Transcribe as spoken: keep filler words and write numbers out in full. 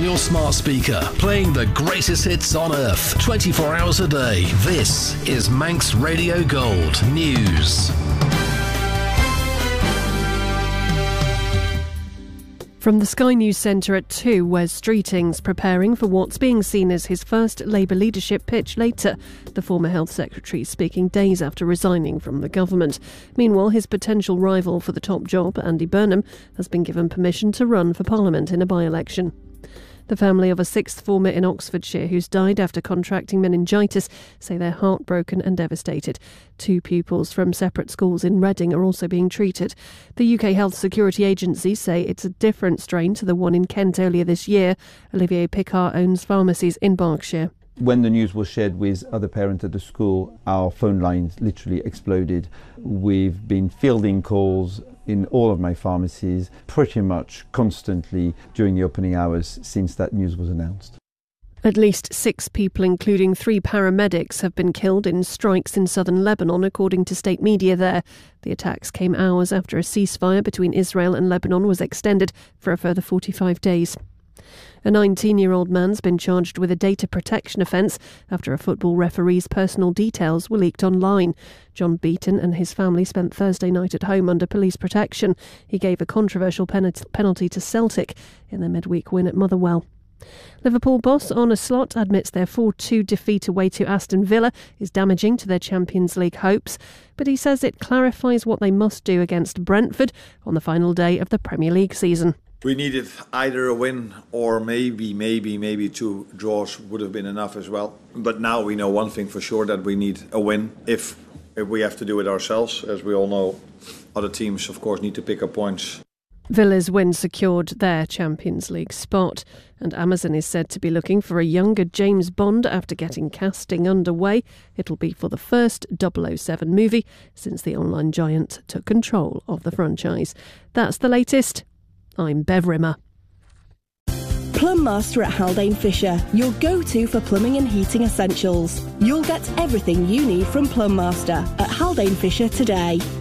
your smart speaker, playing the greatest hits on earth, twenty-four hours a day. This is Manx Radio Gold News. From the Sky News Centre at two, Wes Streetings preparing for what's being seen as his first Labour leadership pitch later. The former Health Secretary speaking days after resigning from the government. Meanwhile, his potential rival for the top job, Andy Burnham, has been given permission to run for Parliament in a by-election. The family of a sixth former in Oxfordshire who's died after contracting meningitis say they're heartbroken and devastated. Two pupils from separate schools in Reading are also being treated. The U K Health Security Agency say it's a different strain to the one in Kent earlier this year. Olivier Picard owns pharmacies in Berkshire. When the news was shared with other parents at the school, our phone lines literally exploded. We've been fielding calls in all of my pharmacies pretty much constantly during the opening hours since that news was announced. At least six people, including three paramedics, have been killed in strikes in southern Lebanon, according to state media there. The attacks came hours after a ceasefire between Israel and Lebanon was extended for a further forty-five days. A nineteen-year-old man's been charged with a data protection offence after a football referee's personal details were leaked online. John Beaton and his family spent Thursday night at home under police protection. He gave a controversial penalty to Celtic in their midweek win at Motherwell. Liverpool boss Arne Slot admits their four two defeat away to Aston Villa is damaging to their Champions League hopes, but he says it clarifies what they must do against Brentford on the final day of the Premier League season. We needed either a win or maybe, maybe, maybe two draws would have been enough as well. But now we know one thing for sure, that we need a win. If, if we have to do it ourselves, as we all know, other teams, of course, need to pick up points. Villa's win secured their Champions League spot, and Amazon is said to be looking for a younger James Bond after getting casting underway. It'll be for the first double oh seven movie since the online giant took control of the franchise. That's the latest. I'm Bev Rimmer. Plum Master at Haldane Fisher, your go-to for plumbing and heating essentials. You'll get everything you need from Plum Master at Haldane Fisher today.